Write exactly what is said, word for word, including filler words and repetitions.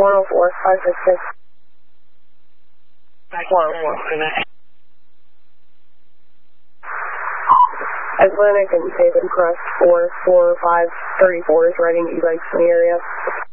one oh four, five six six. one oh four, connect. Atlantic and Saban Crest four four five three four is riding e-bikes in the area.